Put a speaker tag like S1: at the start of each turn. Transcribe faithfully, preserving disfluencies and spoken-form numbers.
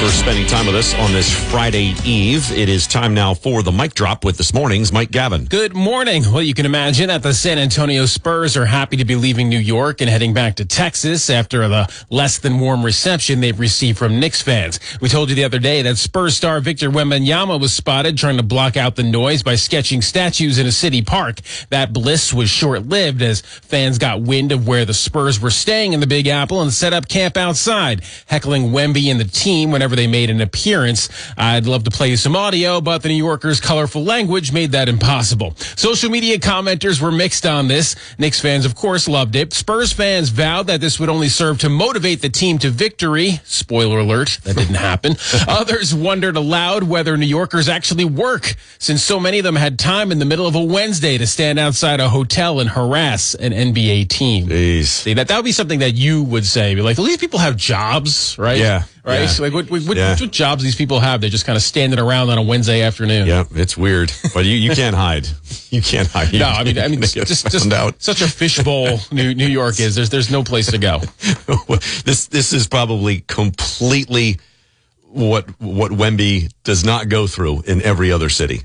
S1: for spending time with us on this Friday Eve. It is time now for the mic drop with this morning's Mike Gavin.
S2: Good morning. Well, you can imagine that the San Antonio Spurs are happy to be leaving New York and heading back to Texas after the less than warm reception they've received from Knicks fans. We told you the other day that Spurs star Victor Wembanyama was spotted trying to block out the noise by sketching statues in a city park. That bliss was short-lived as fans got wind of where the Spurs were staying in the Big Apple and set up camp outside, heckling Wemby and the team whenever they made an appearance. I'd love to play you some audio, but the New Yorkers' colorful language made that impossible. Social media commenters were mixed on this. Knicks fans, of course, loved it. Spurs fans vowed that this would only serve to motivate the team to victory. Spoiler alert, that didn't happen. Others wondered aloud whether New Yorkers actually work, since so many of them had time in the middle of a Wednesday to stand outside a hotel and harass an N B A team.
S1: Jeez.
S2: See, that, that would be something that you would say. Be like, at least people have jobs, right?
S1: Yeah.
S2: Right?
S1: Yeah.
S2: So like, what, what,
S1: yeah.
S2: what jobs these people have? They're just kind of standing around on a Wednesday afternoon.
S1: Yeah, it's weird. But you, you can't hide. You can't hide.
S2: No, I mean, I mean, just, just
S1: out.
S2: such a fishbowl New, New York is. There's, there's no place to go.
S1: this, this is probably completely what, what Wemby does not go through in every other city.